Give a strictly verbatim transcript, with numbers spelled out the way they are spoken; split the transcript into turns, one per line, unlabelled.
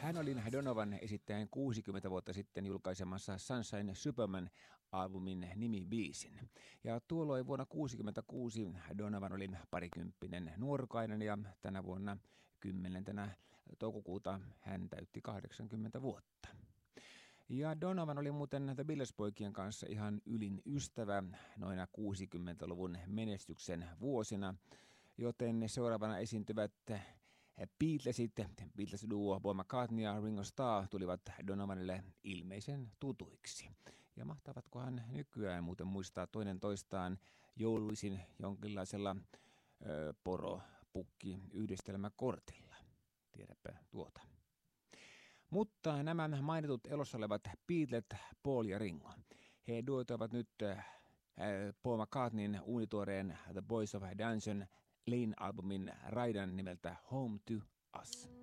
Hän oli Donovan esittäjän kuusikymmentä vuotta sitten julkaisemassa Sunshine Superman-albumin nimibiisin. Ja tuolloin vuonna tuhatyhdeksänsataakuusikymmentäkuusi Donovan oli parikymppinen nuorukainen ja tänä vuonna kymmenentenä toukokuuta hän täytti kahdeksankymmentä vuotta. Ja Donovan oli muuten The Beatles-poikien kanssa ihan ylin ystävä noina kuusikymmentäluvun menestyksen vuosina, joten seuraavana esiintyvät Beatlesit, Beatles-duo Paul McCartney ja Ringo Starr tulivat Donovanille ilmeisen tutuiksi. Ja mahtavatkohan nykyään muuten muistaa toinen toistaan jouluisin jonkinlaisella ö, poro-pukki-yhdistelmäkortilla. Tiedäpä tuota. Mutta nämä mainitut elossa olevat Beatlet, Paul ja Ringo. He duetoivat nyt äh, Paul McCartneyn uunituoreen The Boys of Danson Lane-albumin raidan nimeltä Home to Us.